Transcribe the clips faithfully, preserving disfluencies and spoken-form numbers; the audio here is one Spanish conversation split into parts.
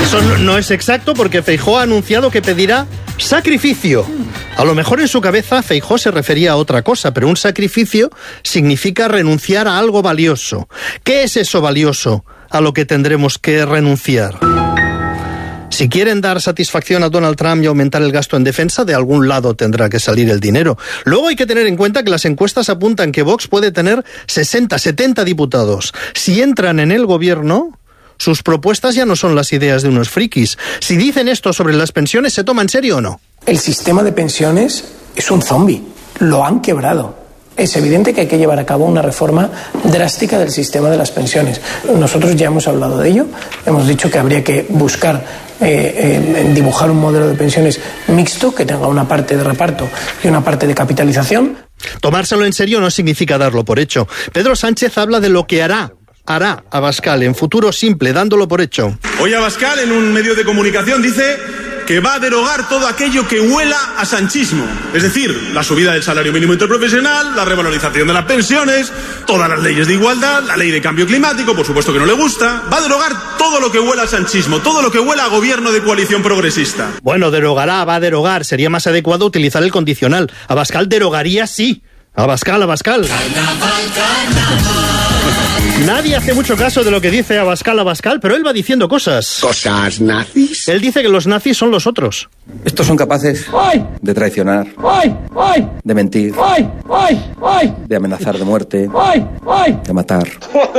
Eso no, no es exacto porque Feijóo ha anunciado que pedirá sacrificio. A lo mejor en su cabeza Feijóo se refería a otra cosa, pero un sacrificio significa renunciar a algo valioso. ¿Qué es eso valioso a lo que tendremos que renunciar? Si quieren dar satisfacción a Donald Trump y aumentar el gasto en defensa, de algún lado tendrá que salir el dinero. Luego hay que tener en cuenta que las encuestas apuntan que Vox puede tener sesenta, setenta diputados. Si entran en el gobierno, sus propuestas ya no son las ideas de unos frikis. Si dicen esto sobre las pensiones, ¿se toma en serio o no? El sistema de pensiones es un zombi. Lo han quebrado. Es evidente que hay que llevar a cabo una reforma drástica del sistema de las pensiones. Nosotros ya hemos hablado de ello. Hemos dicho que habría que buscar eh, eh, dibujar un modelo de pensiones mixto que tenga una parte de reparto y una parte de capitalización. Tomárselo en serio no significa darlo por hecho. Pedro Sánchez habla de lo que hará. Hará Abascal en futuro simple, dándolo por hecho. Hoy Abascal en un medio de comunicación dice que va a derogar todo aquello que huela a sanchismo. Es decir, la subida del salario mínimo interprofesional, la revalorización de las pensiones, todas las leyes de igualdad, la ley de cambio climático, por supuesto que no le gusta. Va a derogar todo lo que huela a sanchismo, todo lo que huela a gobierno de coalición progresista. Bueno, derogará, va a derogar. Sería más adecuado utilizar el condicional. Abascal derogaría sí. Abascal, Abascal. Carnaval, carnaval. Nadie hace mucho caso de lo que dice Abascal, Abascal, pero él va diciendo cosas. ¿Cosas nazis? Él dice que los nazis son los otros. Estos son capaces de traicionar, de mentir, de amenazar de muerte, de matar.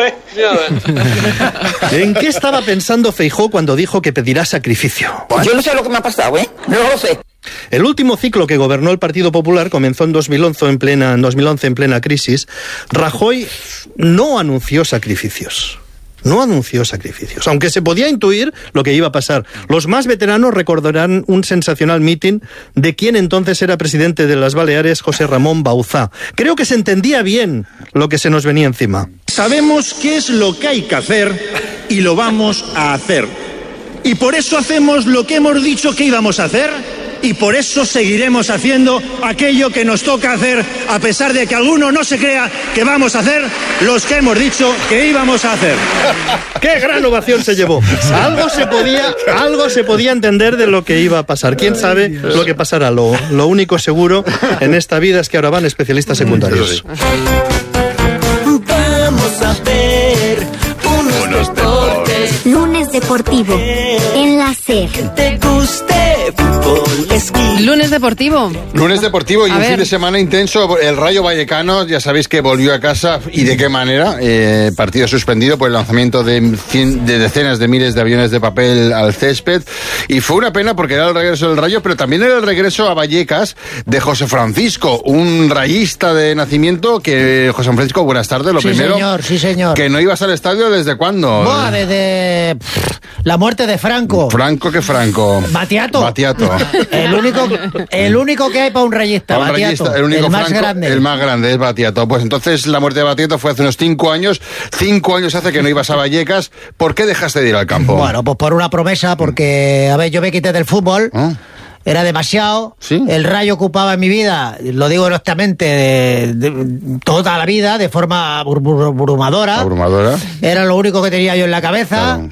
¿En qué estaba pensando Feijóo cuando dijo que pedirá sacrificio? Yo no sé lo que me ha pasado, ¿eh? No lo sé. El último ciclo que gobernó el Partido Popular comenzó en dos mil once en plena, en dos mil once en plena crisis. Rajoy no anunció sacrificios. No anunció sacrificios, aunque se podía intuir lo que iba a pasar. Los más veteranos recordarán un sensacional mitin de quien entonces era presidente de las Baleares, José Ramón Bauzá. Creo que se entendía bien lo que se nos venía encima. Sabemos qué es lo que hay que hacer y lo vamos a hacer. Y por eso hacemos lo que hemos dicho que íbamos a hacer. Y por eso seguiremos haciendo aquello que nos toca hacer, a pesar de que alguno no se crea que vamos a hacer los que hemos dicho que íbamos a hacer. ¡Qué gran ovación se llevó! Algo se podía, algo se podía entender de lo que iba a pasar. ¿Quién sabe lo que pasará? Lo, lo único seguro en esta vida es que ahora van especialistas secundarios. Vamos a ver unos deportes. Lunes Deportivo en la SER. Te guste fútbol, esquí. Lunes Deportivo. Lunes Deportivo y a un ver. fin de semana intenso. El Rayo Vallecano, ya sabéis que volvió a casa y de qué manera. Eh, partido suspendido por el lanzamiento de, cien, de decenas de miles de aviones de papel al césped. Y fue una pena porque era el regreso del Rayo, pero también era el regreso a Vallecas de José Francisco, un rayista de nacimiento que, José Francisco, buenas tardes. Lo sí, primero, señor, sí, señor. Que no ibas al estadio ¿desde cuándo? Buah, desde pff, la muerte de Franco. Franco que Franco. Batiato. Batiato. El único, el único que hay para un rayista, para un Batiato. Rayista, el único el más Franco, grande. El más grande es Batiato. Pues entonces la muerte de Batiato fue hace unos cinco años. Cinco años hace que no ibas a Vallecas. ¿Por qué dejaste de ir al campo? Bueno, pues por una promesa, porque, a ver, yo me quité del fútbol. ¿Ah? Era demasiado. ¿Sí? El Rayo ocupaba en mi vida, lo digo honestamente, de, de, toda la vida, de forma abrumadora. Abrumadora. Era lo único que tenía yo en la cabeza. Claro.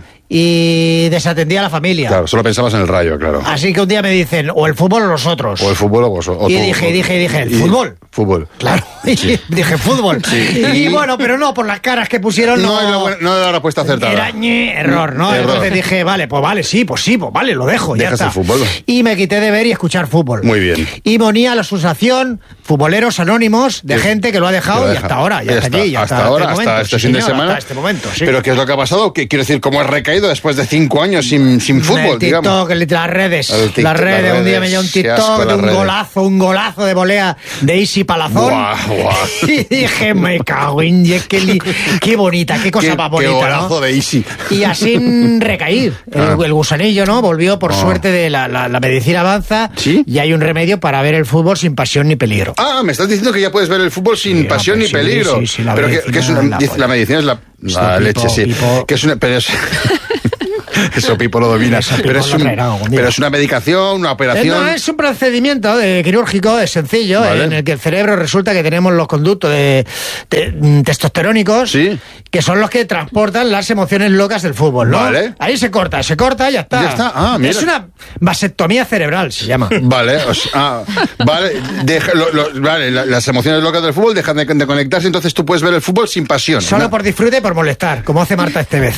Y desatendía a la familia. Claro, solo pensabas en el Rayo, claro. Así que un día me dicen, o el fútbol o nosotros. O el fútbol o vosotros. Y dije, dije, dije, ¿el y, fútbol? Fútbol. Claro. Sí. Dije, fútbol. Sí. Y bueno, pero no, por las caras que pusieron. No, no, no, no era la respuesta acertada. Era ñe, error, ¿no? Error. Entonces dije, vale, pues vale, sí, pues sí, pues vale, lo dejo, ya Dejas está. el fútbol. Y me quité de ver y escuchar fútbol. Muy bien. Y monía la asociación Futboleros Anónimos de sí. gente que lo ha dejado lo y deja. hasta ahora, ya, ya está allí, ya hasta hasta ahora, este hasta momento, este sí, fin de señor, semana. hasta este momento, sí. Pero ¿qué es lo que ha pasado? ¿Qué, quiero decir, ¿cómo has recaído después de cinco años sin, sin fútbol, el TikTok, digamos? El, las redes, El TikTok, las redes, las un día redes. me llegó un Qué asco TikTok de las un redes. golazo, un golazo de volea de Isi Palazón. Guau, guau. Y dije, me cago en y es que li- qué bonita, qué cosa Qué- más qué bonita, golazo ¿no? de Isi. Y así recaí. El, Ah. el gusanillo, ¿no? Volvió por Ah. suerte de la, la, la medicina avanza. ¿Sí? Y hay un remedio para ver el fútbol sin pasión ni peligro. Ah, me estás diciendo que ya puedes ver el fútbol sin Sí, pasión no, ni pues sí, peligro. sí, sí, la pero que, medicina que es una, la dice- polla. la medicina es la, la Sí, leche, pipo, sí. pipo. Que es una, pero es, Eso Pipo lo domina. Eso Pipo pero, es lo un, traerá algún día. pero es una medicación, una Eh, operación. No, es un procedimiento de quirúrgico, es sencillo, Vale. en el que el cerebro resulta que tenemos los conductos de, de- mm, testosterónicos, Sí. que son los que transportan las emociones locas del fútbol, ¿no? Vale. Ahí se corta, se corta y ya está. Ya está. Ah, mira. Es una vasectomía cerebral, se llama. Vale, o sea, ah, vale, deja- lo- lo- vale, la- las emociones locas del fútbol dejan de, de conectarse, entonces tú puedes ver el fútbol sin pasión. Solo ¿no? por disfrute y por molestar, como hace Marta Estevez.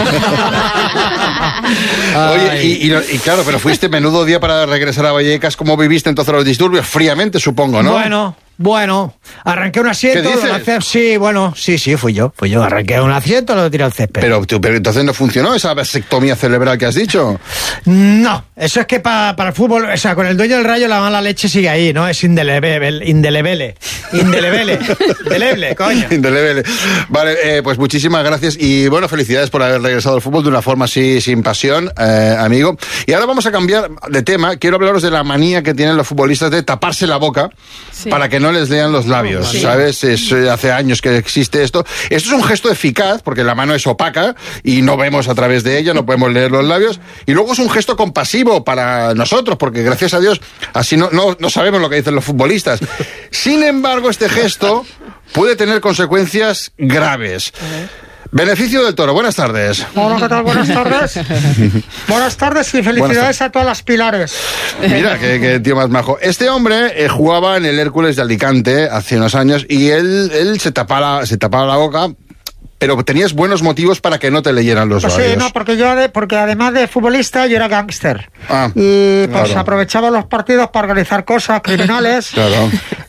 Oye, y, y no- y claro, pero fuiste menudo día para regresar a Vallecas. ¿Cómo viviste entonces los disturbios? Fríamente, supongo, ¿no? Bueno, bueno, arranqué un asiento. ¿Qué dices? lo lancé- sí, bueno, sí, sí, fui yo, fui yo. Arranqué un asiento, lo tiré al césped. Pero, tú- pero entonces no funcionó esa vasectomía cerebral que has dicho. No, eso es que pa- para el fútbol, o sea, con el dueño del Rayo la mala leche sigue ahí, ¿no? Es indelebele, indelebele, indelebele, indeleble, coño. Indeleble. Vale, eh, pues muchísimas gracias y bueno, felicidades por haber regresado al fútbol de una forma así sin pasión, eh, amigo. Y ahora vamos a cambiar de tema. Quiero hablaros de la manía que tienen los futbolistas de taparse la boca Sí. para que no les lean los labios, Sí. ¿sabes? Es, eh, hace años que existe esto. Esto es un gesto eficaz porque la mano es opaca y no vemos a través de ella, no podemos leer los labios. Y luego es un gesto compasivo para nosotros porque gracias a Dios así no, no, no sabemos lo que dicen los futbolistas. Sin embargo, este gesto puede tener consecuencias graves. Beneficio del Toro, buenas tardes. Hola, ¿qué tal? Buenas tardes. Buenas tardes y felicidades a todas las pilares. Mira, qué, qué tío más majo. Este hombre eh, jugaba en el Hércules de Alicante hace unos años y él, él se, tapaba, se tapaba la boca, pero tenías buenos motivos para que no te leyeran los Pues sí, labios. no, porque yo, de- porque además de futbolista, yo era gángster. Ah, Y pues claro. aprovechaba los partidos para organizar cosas criminales. Claro.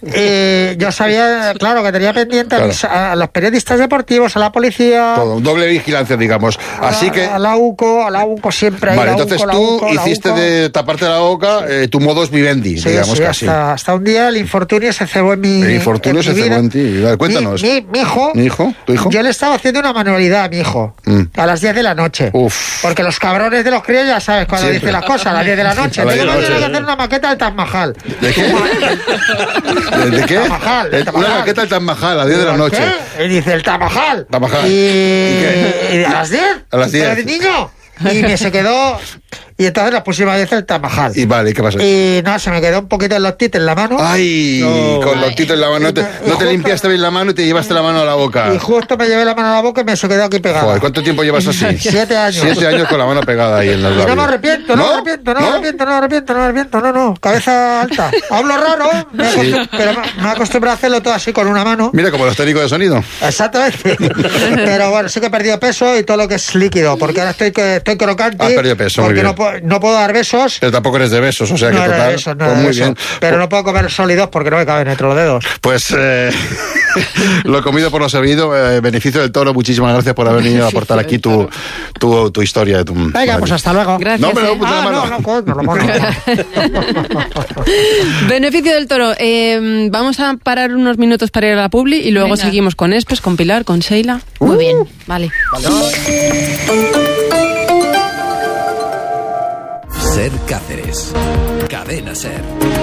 Y yo sabía, claro, que tenía pendiente a Claro. mis- a, los periodistas deportivos, a la policía, Todo, doble vigilancia, digamos. Así que... a, a la UCO, a la UCO siempre. ahí, Vale, la entonces UCO, la tú UCO, la hiciste UCO. de taparte la boca eh, tu modus vivendi, Sí, digamos sí, casi. hasta, hasta un día el infortunio se cebó en mi El infortunio en se mi cebó vida. en ti. Vale, cuéntanos. Mi, mi, mi hijo, ¿Mi hijo? ¿Tu hijo? yo le estaba haciendo una manualidad a mi hijo, Mm. a las diez de la noche. Uf. Porque los cabrones de los críos ya sabes cuando Siempre. dicen las cosas, a las diez de la noche. A las Digo, diez de la no, yo noche. voy a hacer una maqueta del Taj Mahal. ¿De qué? ¿De, de qué? Taj Mahal, el Eh, Taj Una Mahal. maqueta del Taj Mahal a las diez de la Digo, noche. ¿qué? Y dice el Taj Mahal. Taj Mahal. Y, ¿Y qué? y a las diez. A las diez. Pero de niño. Y me se quedó. Y entonces la pusimos a diez el Taj Mahal. Y vale, ¿qué pasa? Y no, se me quedó un poquito el loctito en la mano. Ay, No. con los titos en la mano. No te, Y no te justo- limpiaste bien la mano y te llevaste la mano a la boca. Y justo me llevé la mano a la boca y me se quedó aquí pegada. Joder, ¿cuánto tiempo llevas así? Siete años. Siete años con la mano pegada ahí en los Y labios. no me arrepiento, no, me arrepiento, no, me arrepiento, no me arrepiento, no me arrepiento, no, no. Cabeza alta. Hablo raro, me Sí. acostum- pero me- me acostumbré a hacerlo todo así con una mano. Mira, como los técnicos de sonido. Exactamente. Pero bueno, sí que he perdido peso y todo lo que es líquido, porque ahora estoy que estoy crocante. Has perdido peso, muy porque bien. no, puedo- no puedo dar besos. Pero tampoco eres de besos, o sea que no era total. de besos, no pues era de muy besos. bien. Pero no puedo comer sólidos porque no me caben entre los dedos. Pues eh, lo comido por lo servido, eh, beneficio del Toro, muchísimas gracias por haber venido a aportar aquí tu, tu, tu historia. De tu, Venga, vale. pues hasta luego. Gracias, No, pero eh. no, pues, Ah, la mano. no, no, coño, la mano. Beneficio del Toro. Eh, vamos a parar unos minutos para ir a la publi y luego Venga. seguimos con Espes, con Pilar, con Sheila. Muy bien, vale. Ser Cáceres. Cadena Ser.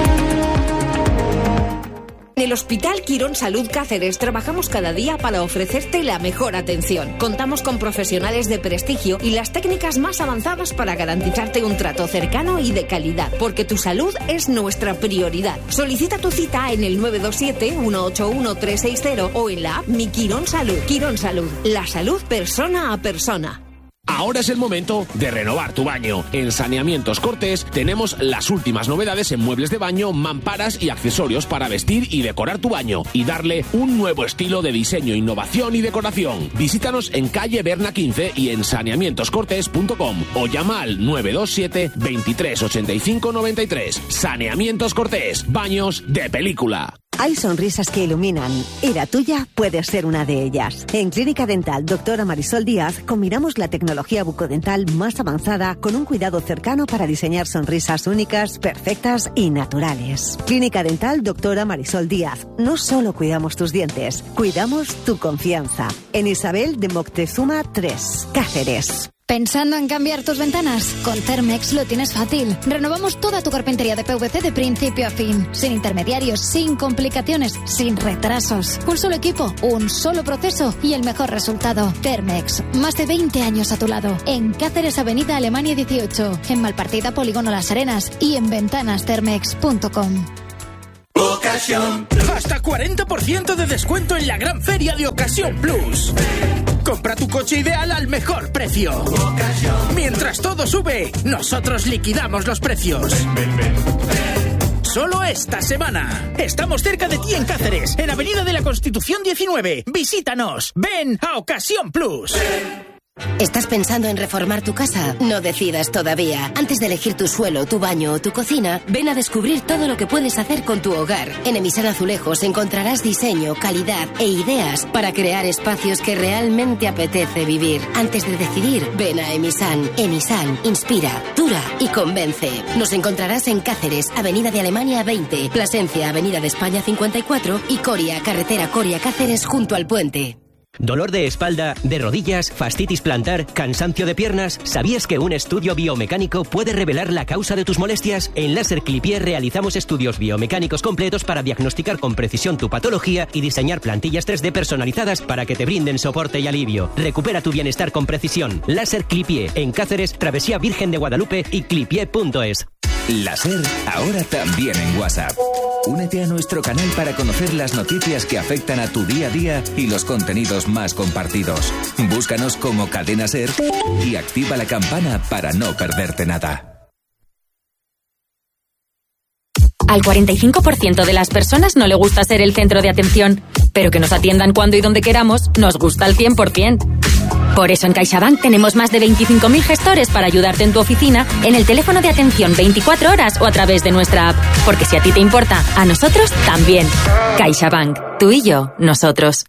En el Hospital Quirón Salud Cáceres trabajamos cada día para ofrecerte la mejor atención. Contamos con profesionales de prestigio y las técnicas más avanzadas para garantizarte un trato cercano y de calidad, porque tu salud es nuestra prioridad. Solicita tu cita en el nueve dos siete, uno ocho uno, tres seis cero o en la app Mi Quirón Salud. Quirón Salud, la salud persona a persona. Ahora es el momento de renovar tu baño. En Saneamientos Cortés tenemos las últimas novedades en muebles de baño, mamparas y accesorios para vestir y decorar tu baño y darle un nuevo estilo de diseño, innovación y decoración. Visítanos en calle Berna quince y en saneamientos cortés punto com o llama al nueve dos siete, veintitrés ochenta y cinco noventa y tres. Saneamientos Cortés, baños de película. Hay sonrisas que iluminan y la tuya puede ser una de ellas. En Clínica Dental Doctora Marisol Díaz combinamos la tecnología bucodental más avanzada con un cuidado cercano para diseñar sonrisas únicas, perfectas y naturales. Clínica Dental Doctora Marisol Díaz. No solo cuidamos tus dientes, cuidamos tu confianza. En Isabel de Moctezuma tres, Cáceres. ¿Pensando en cambiar tus ventanas? Con Thermex lo tienes fácil. Renovamos toda tu carpintería de P V C de principio a fin. Sin intermediarios, sin complicaciones, sin retrasos. Un solo equipo, un solo proceso y el mejor resultado. Thermex, más de veinte años a tu lado. En Cáceres, Avenida Alemania dieciocho. En Malpartida, Polígono Las Arenas. Y en ventanas thermex punto com. Ocasión. Hasta cuarenta por ciento de descuento en la gran feria de Ocasión Plus. Compra tu coche ideal al mejor precio. Ocasión. Mientras todo sube, nosotros liquidamos los precios. Ven, ven, ven, ven. Solo esta semana. Estamos cerca de ti en Cáceres, en Avenida de la Constitución diecinueve. Visítanos. Ven a Ocasión Plus. Ven. ¿Estás pensando en reformar tu casa? No decidas todavía. Antes de elegir tu suelo, tu baño o tu cocina, ven a descubrir todo lo que puedes hacer con tu hogar. En Emisan Azulejos encontrarás diseño, calidad e ideas para crear espacios que realmente apetece vivir. Antes de decidir, ven a Emisan. Emisan inspira, dura y convence. Nos encontrarás en Cáceres, Avenida de Alemania veinte, Plasencia, Avenida de España cincuenta y cuatro y Coria, carretera Coria-Cáceres junto al puente. ¿Dolor de espalda, de rodillas, fascitis plantar, cansancio de piernas? ¿Sabías que un estudio biomecánico puede revelar la causa de tus molestias? En Láser Clipier realizamos estudios biomecánicos completos para diagnosticar con precisión tu patología y diseñar plantillas tres D personalizadas para que te brinden soporte y alivio. Recupera tu bienestar con precisión. Láser Clipier, en Cáceres, Travesía Virgen de Guadalupe y clipier punto es. La SER, ahora también en WhatsApp. Únete a nuestro canal para conocer las noticias que afectan a tu día a día y los contenidos más compartidos. Búscanos como Cadena SER y activa la campana para no perderte nada. Al cuarenta y cinco por ciento de las personas no le gusta ser el centro de atención, pero que nos atiendan cuando y donde queramos nos gusta al cien por ciento. Por eso en CaixaBank tenemos más de veinticinco mil gestores para ayudarte en tu oficina, en el teléfono de atención veinticuatro horas o a través de nuestra app. Porque si a ti te importa, a nosotros también. CaixaBank, tú y yo, nosotros.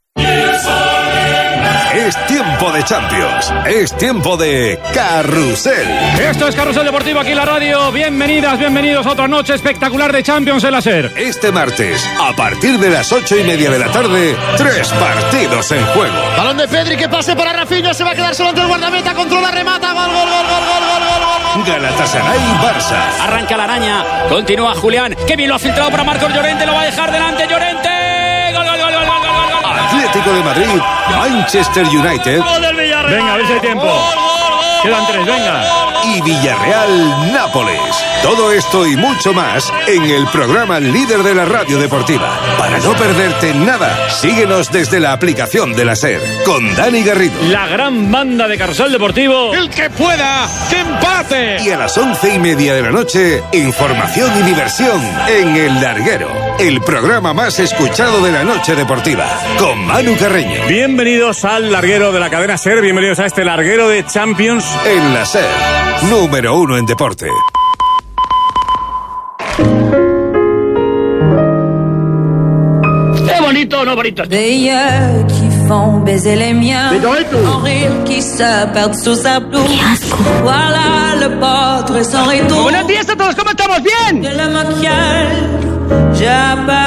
Es tiempo de Champions. Es tiempo de Carrusel. Esto es Carrusel Deportivo aquí en la radio. Bienvenidas, bienvenidos a otra noche espectacular de Champions en la SER. Este martes, a partir de las ocho y media de la tarde, tres partidos en juego. Balón de Pedri, que pase para Rafinha, se va a quedar solo ante el guardameta, controla, remata, gol, gol, gol, gol, gol, gol, gol, gol. Galatasaray Barça. Arranca la araña, continúa Julián, que bien lo ha filtrado para Marcos Llorente, lo va a dejar delante Llorente. Gol, gol, gol, gol, gol, gol, gol. Atlético de Madrid, Manchester United. Venga, a ver si hay tiempo. Quedan tres, venga. Y Villarreal, Nápoles. Todo esto y mucho más en el programa líder de la radio deportiva. Para no perderte nada, síguenos desde la aplicación de la SER. Con Dani Garrido. La gran banda de Carrusel Deportivo. El que pueda, que empate. Y a las once y media de la noche, información y diversión en El Larguero. El programa más escuchado de la noche deportiva. Con Manu Carreño. Bienvenidos al Larguero de la cadena SER. Bienvenidos a este Larguero de Champions. En la SER, número uno en deporte. ¡Qué bonito, no bonito! D'ailleurs qui font baiser les miens, en rire qui se perdent sous sa blouse. Voilà le portrait sans retour. Buenos días a todos, ¿cómo estamos? ¿Bien? De la maquillage, j'appelle